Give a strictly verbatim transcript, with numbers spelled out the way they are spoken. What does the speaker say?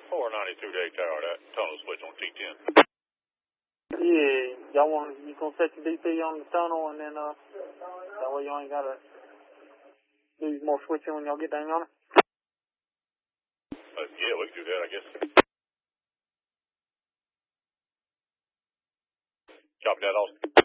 four ninety-two to eight tower, that tunnel switch on T ten. Yeah, y'all want, you gonna set your D P on the tunnel and then, uh, that way you ain't gotta do more switching when y'all get down on it? Uh, yeah, we can do that, I guess. Copy that, Austin.